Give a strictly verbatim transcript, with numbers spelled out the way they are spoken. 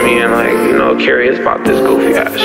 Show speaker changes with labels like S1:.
S1: me and like, you know, curious about this goofy ass